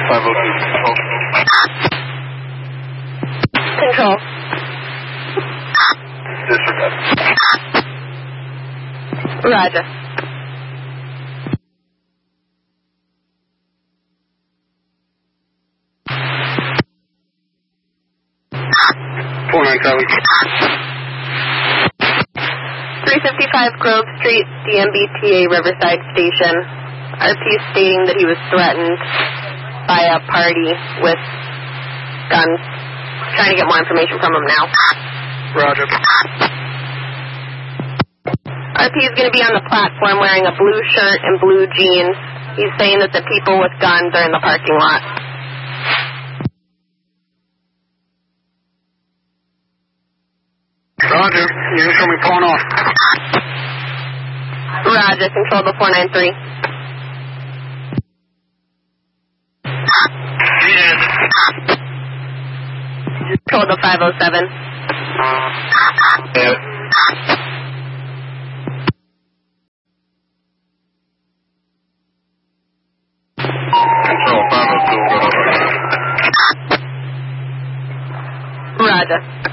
Control. Disregard. Roger. .49 355 Grove Street, DMBTA Riverside Station. RP stating that he was threatened by a party with guns. Trying to get more information from him now. Roger. RP is going to be on the platform wearing a blue shirt and blue jeans. He's saying that the people with guns are in the parking lot. Roger. You can show me pulling off. Roger. Control the 493. Control the 507. Yeah. Control 502. Roger.